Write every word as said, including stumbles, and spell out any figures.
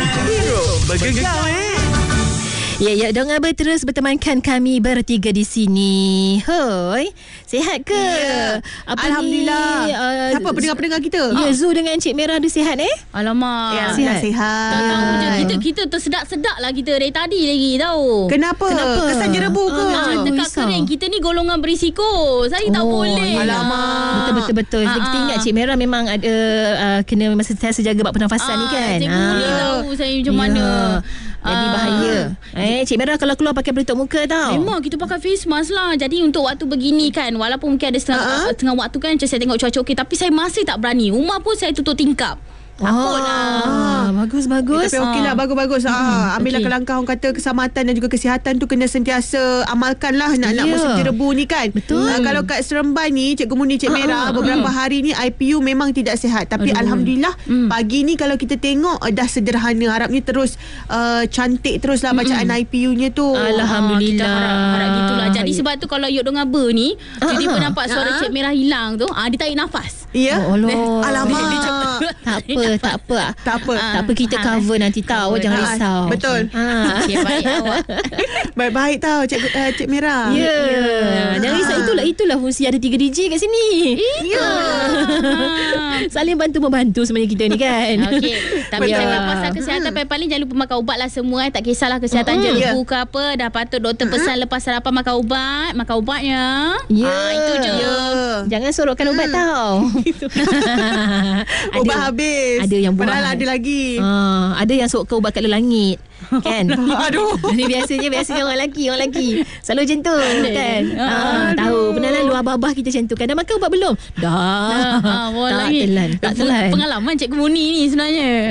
Hero bergegar eh. Ya, ya, Dong Abah terus bertemankan kami bertiga di sini. Hoi, sihat ke? Ya. Apa Alhamdulillah. Ni, uh, Siapa pendengar-pendengar kita? Ya, Zu dengan Encik Merah ada sihat eh? Alamak. Ya, sihat. sihat. Tak tahu je Ya. kita kita tersedak-sedak lah kita dari tadi lagi tahu. Kenapa? Kenapa? Kesan jerebu ke? Ah, Ah, Oh, dekat risau. kering kita ni golongan berisiko. Saya tak Oh, boleh. alamak. Betul, betul, betul. Ah, Kita ah. ingat Cik Merah memang ada uh, kena masa saya jaga bab pernafasan ni kan. Cikgu Ah. ni tahu saya macam Ya. mana. Jadi Ah. bahaya. Eh, Cik Merah kalau keluar pakai pelitup muka tau. Memang kita pakai face mask lah. Jadi untuk waktu begini kan, walaupun mungkin ada setengah, Ha-ha. uh, tengah waktu kan macam saya tengok cuaca okey, tapi saya masih tak berani. Rumah pun saya tutup tingkap. Takut lah. Ah, bagus, bagus. Eh, tapi okey lah, bagus-bagus. Ah, ambillah okey. okay. langkah orang kata keselamatan dan juga kesihatan tu kena sentiasa amalkan lah nak, nak Ya. musim jerebu ni kan. Betul. Ah, kalau kat Seremban ni, Cikgu Muni, Cik Merah, beberapa hari ni I P U memang tidak sihat. Tapi Aduh. Alhamdulillah, pagi ni kalau kita tengok uh, dah sederhana. Harapnya terus uh, cantik terus lah bacaan I P U-nya tu. Alhamdulillah. Ah, kita harap, harap gitulah. Jadi sebab tu kalau Yok Dong Abah ni, Ah, tiba-tiba ah. nampak suara Ah. Cik Merah hilang tu, ah, dia tarik nafas. Ya? Oh, Allah. Alamak. Tak apa, tak apa. Tak apa. Tak apa, kita Ah. cover nanti tahu. Cover. Jangan Ah, risau. betul. Ah. Okey, baik awak. Baik-baik tau Cik, uh, Cik Merah. Ya. Jangan risau. Itulah itulah fungsi ada tiga D J kat sini. Ya. Saling bantu-membantu sebenarnya kita ni kan. Okey. Tapi Betul. cakap pasal kesihatan paling-paling jangan lupa makan ubat lah semua eh. Tak kisahlah kesihatan Mm-mm. jerebu ke apa. Dah patut doktor pesan lepas sarapan makan ubat. Makan ubatnya. Ya. Ah, itu je. Ya. Jangan sorokkan ubat tau. Ubat habis. Ada yang buang. Padahal ada lagi. Ah, ada yang sorokkan ubat kat dalam langit. Kan? Aduh. Ni biasanya biasanya orang lelaki, orang lelaki. Selalu macam tu kan. Ah, tahu. Pernah lalu abah-abah kita macam tu kan. Dah makan ubat belum? Dah. Ah, ah, tak telan, tak telan. Pengalaman Cikgu Muni ni sebenarnya.